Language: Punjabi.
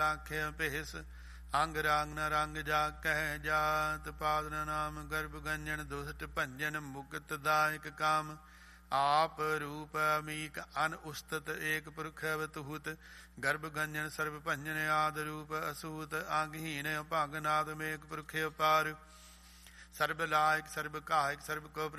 ਰਾਖਿ ਭੇਸ। ਅੰਗ ਰਾਗ ਨ ਰੰਗ ਜਾ ਕਹਿ ਜਾਤ। ਪਾਦ ਨ ਨਾਮ ਗਰਭ ਗੰਜਨ ਦੁਸ਼ਟ ਭੰਜਨ। ਮੁਕਤ ਦਾਇਕ ਕਾਮ ਆਪ ਰੂਪ ਅਮੀਕ ਅਨ ਉਸਤਤ। ਏਕ ਪੁਰਖ ਅਵਤਹੂਤ ਗਰਭ ਗੰਜਨ ਸਰਬ ਭੰਜਨ। ਆਦ ਰੂਪ ਅਸੂਤ ਅੰਗਹੀਨ ਅਭੰਗ ਨਾਦ ਮੇਕ ਪੁਰਖ ਅਪਾਰ। ਸਰਬ ਲਾਇਕ ਸਰਬ ਕਾਇਕ ਸਰਬ ਕੋ